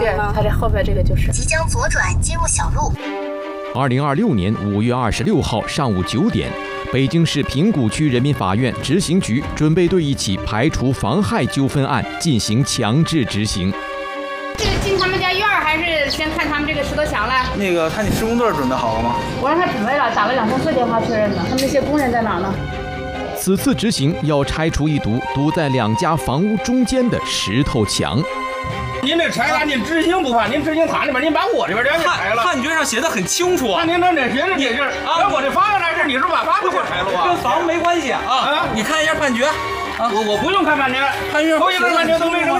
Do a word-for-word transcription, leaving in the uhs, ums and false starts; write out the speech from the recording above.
对，它这后边这个就是。 即将左转进入小路。 二零二六年五月二十六号上午九点，北京市平谷区人民法院执行局准备对一起排除妨害纠纷案进行强制执行。 这个进他们家院儿，还是先看他们这个石头墙了？ 那个，看你施工队准备好了吗？ 我让他准备了，打了两三次电话确认的。他们那些工人在哪呢？ 此次执行要拆除一堵堵在两家房屋中间的石头墙。 您这拆了，您执行不怕，您执行他那边，您把我这边人给拆了。 判决上写的很清楚啊。 那您这这写着你这啊，我这房子来这，你是把房子给我拆了啊？ 跟房子没关系啊。啊，你看一下判决啊， 我我不用看判决， 判决头一个判决都没什么。